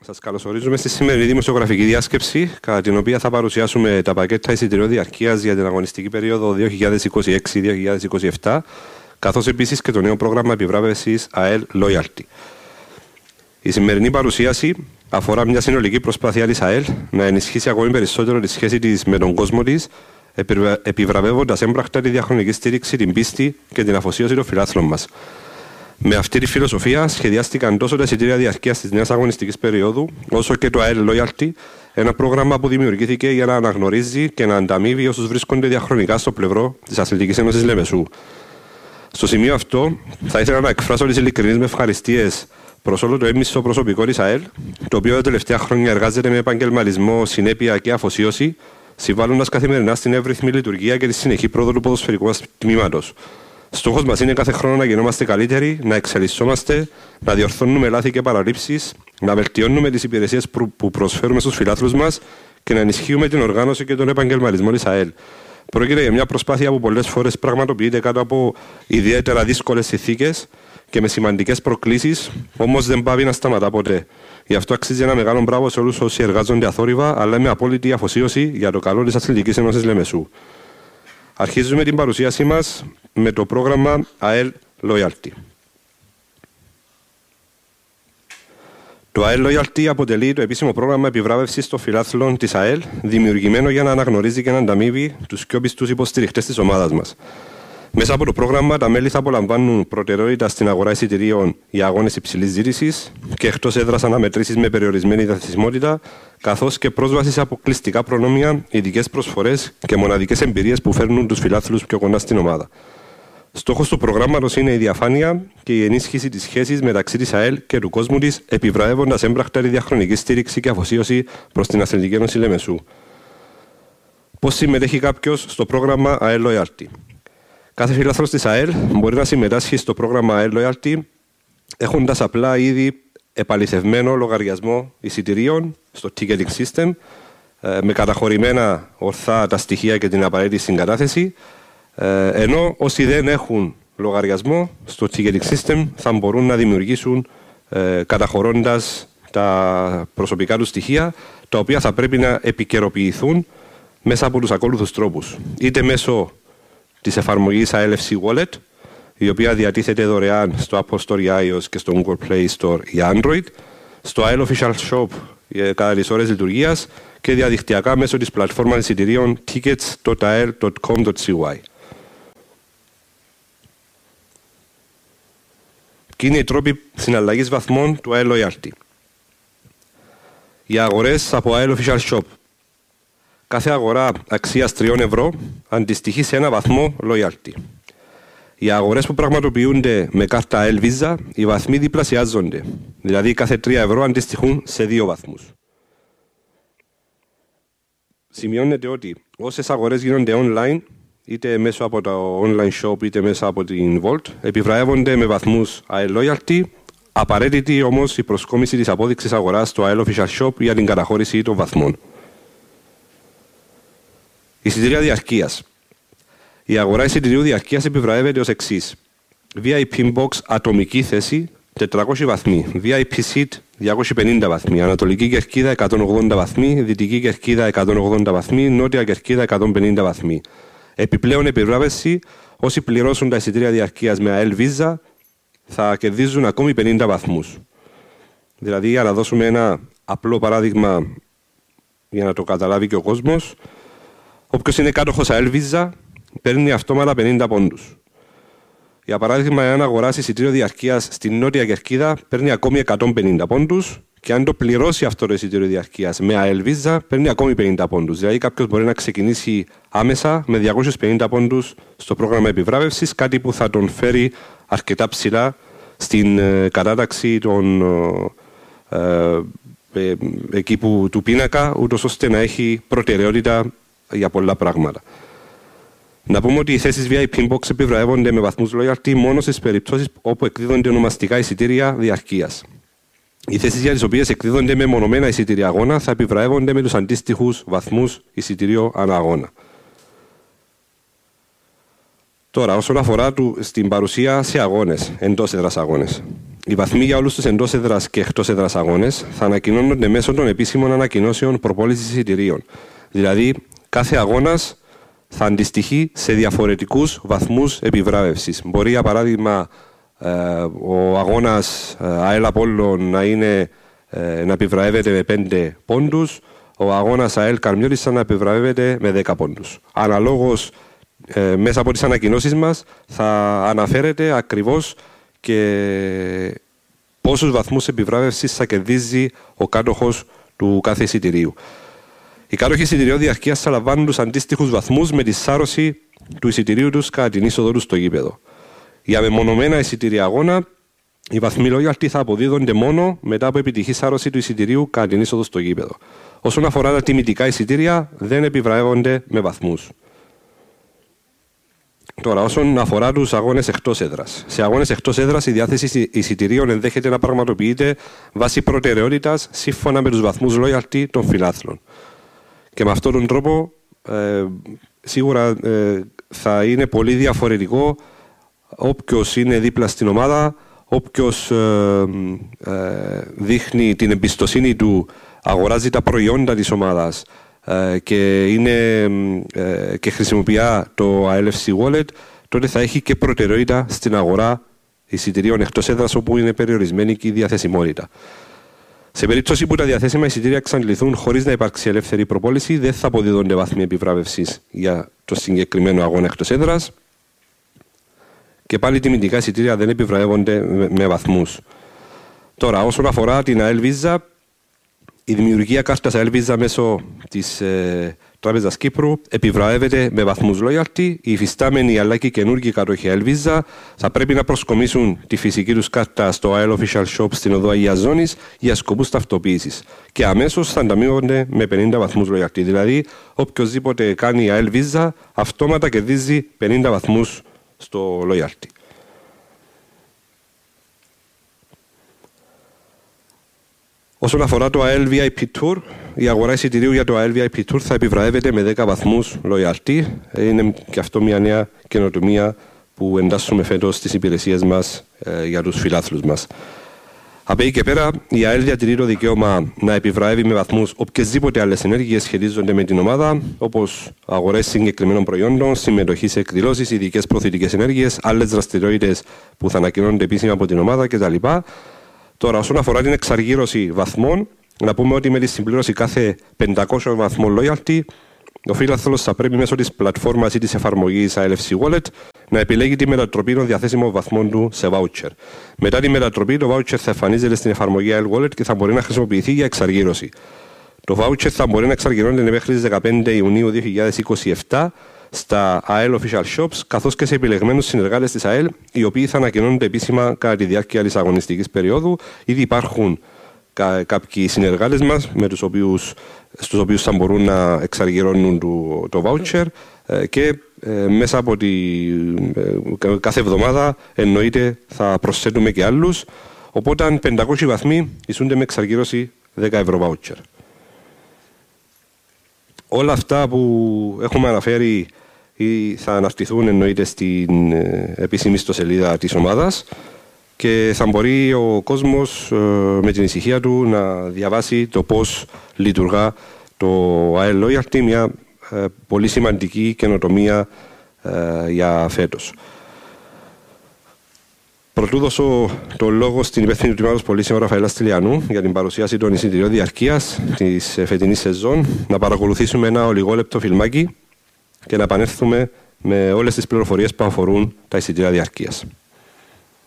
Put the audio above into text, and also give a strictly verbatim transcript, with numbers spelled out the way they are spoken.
Σας καλωσορίζουμε στη σημερινή δημοσιογραφική διάσκεψη, κατά την οποία θα παρουσιάσουμε τα πακέτα εισιτηρίων διαρκείας για την αγωνιστική περίοδο δύο χιλιάδες είκοσι έξι δύο χιλιάδες είκοσι επτά, καθώς επίσης και το νέο πρόγραμμα επιβράβευσης ΑΕΛ Loyalty. Η σημερινή παρουσίαση αφορά μια συνολική προσπάθεια της ΑΕΛ να ενισχύσει ακόμη περισσότερο τη σχέση της με τον κόσμο της, επιβραβεύοντας έμπρακτα τη διαχρονική στήριξη, την πίστη και την αφοσίωση των φιλάθλων μας. Με αυτή τη φιλοσοφία σχεδιάστηκαν τόσο τα εισιτήρια διαρκείας της νέας αγωνιστικής περίοδου, όσο και το ΑΕΛ Loyalty, ένα πρόγραμμα που δημιουργήθηκε για να αναγνωρίζει και να ανταμείβει όσους βρίσκονται διαχρονικά στο πλευρό της Αθλητικής Ένωσης Λεμεσού. Στο σημείο αυτό, θα ήθελα να εκφράσω τις ειλικρινείς με ευχαριστίες προς όλο το έμμιστο προσωπικό της ΑΕΛ, το οποίο τα τελευταία χρόνια εργάζεται με επαγγελματισμό, συνέπεια και αφοσίωση, συμβάλλοντας καθημερινά στην εύρυθμη λειτουργία και τη συνεχή πρόοδο του ποδοσφαιρικού μας τμήματος. Στόχος μας είναι κάθε χρόνο να γινόμαστε καλύτεροι, να εξελισσόμαστε, να διορθώνουμε λάθη και παραλήψεις, να βελτιώνουμε τις υπηρεσίες που προσφέρουμε στους φιλάθλους μας και να ενισχύουμε την οργάνωση και τον επαγγελματισμό της ΑΕΛ. Πρόκειται για μια προσπάθεια που πολλές φορές πραγματοποιείται κάτω από ιδιαίτερα δύσκολες συνθήκες και με σημαντικές προκλήσεις, όμως δεν πάβει να σταματά ποτέ. Γι' αυτό αξίζει ένα μεγάλο μπράβο σε όλους όσοι εργάζονται αθόρυβα, αλλά με απόλυτη αφοσίωση για το καλό της Αθλητικής Ένωσης Λεμεσού. Αρχίζουμε την παρουσίασή μας με το πρόγραμμα ΑΕΛ Loyalty. Το ΑΕΛ Loyalty αποτελεί το επίσημο πρόγραμμα επιβράβευσης των φιλάθλων της ΑΕΛ, δημιουργημένο για να αναγνωρίζει και να ανταμείβει τους πιο πιστούς υποστηριχτές της ομάδας μας. Μέσα από το πρόγραμμα, τα μέλη θα απολαμβάνουν προτεραιότητα στην αγορά εισιτηρίων για αγώνες υψηλής ζήτησης και εκτός έδρας αναμετρήσεις με περιορισμένη διαθεσιμότητα, καθώς και πρόσβαση σε αποκλειστικά προνόμια, ειδικές προσφορές και μοναδικές εμπειρίες που φέρνουν τους φιλάθλους πιο κοντά στην ομάδα. Στόχος του προγράμματος είναι η διαφάνεια και η ενίσχυση της σχέσης μεταξύ της ΑΕΛ και του κόσμου της, επιβραβεύοντας έμπρακτα τη διαχρονική στήριξη και αφοσίωση προς την Αθλητική Ένωση Λεμεσού. Πώς συμμετέχει κάποιος στο πρόγραμμα ΑΕΛ Loyalty? Κάθε φιλάθλος της ΑΕΛ μπορεί να συμμετάσχει στο πρόγραμμα ΑΕΛ Loyalty έχοντας απλά ήδη επαληθευμένο λογαριασμό εισιτηρίων στο ticketing system, με καταχωρημένα ορθά τα στοιχεία και την απαραίτητη συγκατάθεση, ενώ όσοι δεν έχουν λογαριασμό στο ticketing system θα μπορούν να δημιουργήσουν καταχωρώντας τα προσωπικά τους στοιχεία, τα οποία θα πρέπει να επικαιροποιηθούν μέσα από τους ακόλουθους τρόπους. Είτε μέσω της εφαρμογής άι ελ εφ σι Wallet, η οποία διατίθεται δωρεάν στο Apple Store για iOS και στο Google Play Store για Android, στο ΑΕΛ Official Shop κατά τις ώρες λειτουργίας και διαδικτυακά μέσω της πλατφόρμας εισιτηρίων tickets τελεία a e l τελεία com τελεία c y. Και είναι οι τρόποι συναλλαγής βαθμών του ΑΕΛ Loyalty. Οι αγορές από ΑΕΛ Official Shop. Κάθε αγορά αξίας τριών ευρώ αντιστοιχεί σε ένα βαθμό Loyalty. Οι αγορές που πραγματοποιούνται με κάρτα ΑΕΛ Visa, οι βαθμοί διπλασιάζονται. Δηλαδή κάθε τρία ευρώ αντιστοιχούν σε δύο βαθμούς. Σημειώνεται ότι όσες αγορές γίνονται online, είτε μέσω από το online shop είτε μέσα από την Volt, επιβραβεύονται με βαθμούς ΑΕΛ Loyalty, απαραίτητη όμως η προσκόμιση της απόδειξης αγοράς στο ΑΕΛ Official Shop για την καταχώρηση των βαθμών. Εισιτήρια διαρκείας. Η αγορά εισιτηρίου διαρκείας επιβραβεύεται ως εξής. βι άι πι Box ατομική θέση τετρακόσιοι βαθμοί, βι άι πι Seat διακόσιοι πενήντα βαθμοί, Ανατολική Κερκίδα εκατόν ογδόντα βαθμοί, Δυτική Κερκίδα εκατόν ογδόντα βαθμοί, Νότια Κερκίδα εκατόν πενήντα βαθμοί. Επιπλέον επιβράβευση, όσοι πληρώσουν τα εισιτήρια διαρκείας με ΑΕΛ Visa θα κερδίζουν ακόμη πενήντα βαθμούς. Δηλαδή, για να δώσουμε ένα απλό παράδειγμα για να το καταλάβει και ο κόσμος, όποιος είναι κάτοχος ΑΕΛ Visa παίρνει αυτόματα πενήντα πόντους. Για παράδειγμα, εάν αγοράσει εισιτήριο διαρκείας στην Νότια Κερκίδα, παίρνει ακόμη εκατόν πενήντα πόντους και αν το πληρώσει αυτό το εισιτήριο διαρκείας με ΑΕΛ Visa, παίρνει ακόμη πενήντα πόντους. Δηλαδή, κάποιος μπορεί να ξεκινήσει άμεσα με διακόσιους πενήντα πόντους στο πρόγραμμα επιβράβευσης, κάτι που θα τον φέρει αρκετά ψηλά στην ε, κατάταξη των, ε, ε, εκεί που, του πίνακα, ούτως ώστε να έχει προτεραιότητα για πολλά πράγματα. Να πούμε ότι οι θέσεις βι άι πι Box επιβραβεύονται με βαθμούς Loyalty μόνο στις περιπτώσεις όπου εκδίδονται ονομαστικά εισιτήρια διαρκείας. Οι θέσεις για τις οποίες εκδίδονται με μονομένα εισιτήρια αγώνα θα επιβραβεύονται με τους αντίστοιχους βαθμούς εισιτηρίου ανά αγώνα. Τώρα, όσον αφορά του, στην παρουσία σε αγώνες, εντός έδρας αγώνες. Οι βαθμοί για όλους τους εντός έδρας και εκτός έδρας αγώνες θα ανακοινώνονται μέσω των επίσημων ανακοινώσεων προπόλησης εισιτηρίων. Δηλαδή, κάθε αγώνας θα αντιστοιχεί σε διαφορετικούς βαθμούς επιβράβευσης. Μπορεί, για παράδειγμα, ε, ο αγώνας ε, ΑΕΛ Απόλλων να, είναι, ε, να επιβραβεύεται με πέντε πόντους, ο αγώνας ΑΕΛ Καρμιώτισσα να επιβραβεύεται με δέκα πόντους. Αναλόγως, ε, μέσα από τις ανακοινώσεις μας θα αναφέρεται ακριβώς και πόσους βαθμούς επιβράβευσης θα κερδίζει ο κάτοχος του κάθε εισιτηρίου. Οι κάτοχοι εισιτηριών διαρκείας θα λαμβάνουν τους αντίστοιχους βαθμούς με τη σάρωση του εισιτηρίου τους κατά την είσοδο τους στο γήπεδο. Για μεμονωμένα εισιτήρια αγώνα, οι βαθμοί loyalty θα αποδίδονται μόνο μετά από επιτυχή σάρωση του εισιτηρίου κατά την είσοδο στο γήπεδο. Όσον αφορά τα τιμητικά εισιτήρια, δεν επιβραβεύονται με βαθμούς. Τώρα, όσον αφορά τους αγώνες εκτός έδρας. Σε αγώνες εκτός έδρας, η διάθεση εισιτηρίων ενδέχεται να πραγματοποιείται βάσει προτεραιότητας σύμφωνα με τους βαθμούς loyalty των φιλάθλων. Και με αυτόν τον τρόπο, ε, σίγουρα ε, θα είναι πολύ διαφορετικό όποιος είναι δίπλα στην ομάδα, όποιος ε, ε, δείχνει την εμπιστοσύνη του, αγοράζει τα προϊόντα της ομάδας ε, και, είναι, ε, και χρησιμοποιεί το άι ελ εφ σι Wallet, τότε θα έχει και προτεραιότητα στην αγορά εισιτηρίων εκτός έδρας, όπου είναι περιορισμένη και η διαθεσιμότητα. Σε περίπτωση που τα διαθέσιμα εισιτήρια εξαντληθούν χωρίς να υπάρξει ελεύθερη προπόληση, δεν θα αποδίδονται βάθμοι επιβράβευσης για το συγκεκριμένο αγώνα εκτός έδρας. Και πάλι τιμητικά εισιτήρια δεν επιβραβεύονται με, με βαθμούς. Τώρα, όσον αφορά την ΑΕΛ Visa, η δημιουργία κάρτας ΑΕΛ Visa μέσω της ε, Τράπεζας Κύπρου επιβραβεύεται με βαθμούς loyalty. Οι υφιστάμενοι αλλά και οι καινούργιοι κάτοχοι ΑΕΛ Visa θα πρέπει να προσκομίσουν τη φυσική τους κάρτα στο άι ελ Official Shop στην οδό Αγίας Ζώνης για σκοπούς ταυτοποίησης. Και αμέσως θα ανταμείβονται με πενήντα βαθμούς loyalty. Δηλαδή, οποιοδήποτε κάνει ΑΕΛ Visa αυτόματα κερδίζει πενήντα βαθμούς στο loyalty. Όσον αφορά το άι ελ βι άι πι Tour, η αγορά εισιτηρίου για το άι ελ βι άι πι Tour θα επιβραβεύεται με δέκα βαθμούς loyalty. Είναι και αυτό μια νέα καινοτομία που εντάσσουμε φέτος στις υπηρεσίες μας ε, για τους φιλάθλους μας. Από εκεί και πέρα, η ΑΕΛ διατηρεί το δικαίωμα να επιβραβεύει με βαθμούς οποιασδήποτε άλλες ενέργειες σχετίζονται με την ομάδα, όπως αγορές συγκεκριμένων προϊόντων, συμμετοχή σε εκδηλώσεις, ειδικές προθετικές ενέργειες, άλλες δραστηριότητες που θα ανακοινώνονται επίσημα από την ομάδα κτλ. Τώρα, όσον αφορά την εξαργύρωση βαθμών, να πούμε ότι με τη συμπλήρωση κάθε πεντακόσιων βαθμών loyalty, ο φίλαθλος θα πρέπει μέσω της πλατφόρμας ή της εφαρμογής άι ελ εφ σι Wallet να επιλέγει τη μετατροπή των διαθέσιμων βαθμών του σε voucher. Μετά τη μετατροπή, το voucher θα εμφανίζεται στην εφαρμογή άι ελ Wallet και θα μπορεί να χρησιμοποιηθεί για εξαργύρωση. Το voucher θα μπορεί να εξαργυρώνεται μέχρι τις δεκαπέντε Ιουνίου δύο χιλιάδες είκοσι επτά στα άι ελ Official Shops, καθώς και σε επιλεγμένους συνεργάτες της ΑΕΛ, οι οποίοι θα ανακοινώνονται επίσημα κατά τη διάρκεια της αγωνιστικής περίοδου. Ήδη υπάρχουν κα, κάποιοι συνεργάτες μας, με τους οποίους, στους οποίους θα μπορούν να εξαργυρώνουν το, το voucher ε, και ε, μέσα από τη, ε, κάθε εβδομάδα εννοείται θα προσθέτουμε και άλλους. Οπότε πεντακόσιοι βαθμοί ισούνται με εξαργύρωση δέκα ευρώ voucher. Όλα αυτά που έχουμε αναφέρει θα αναρτηθούν εννοείται στην επίσημη ιστοσελίδα της ομάδας και θα μπορεί ο κόσμος με την ησυχία του να διαβάσει το πώς λειτουργά το άι ελ Loyalty, μια πολύ σημαντική καινοτομία για φέτος. Πρωτού δώσω το λόγο στην υπεύθυνη του τμήματος πωλήσεων Ραφαέλα Στυλιανού για την παρουσίαση των εισιτηριών διαρκείας της φετινής σεζόν, να παρακολουθήσουμε ένα ολιγόλεπτο φιλμάκι και να επανέλθουμε με όλες τις πληροφορίες που αφορούν τα εισιτήρια διαρκείας.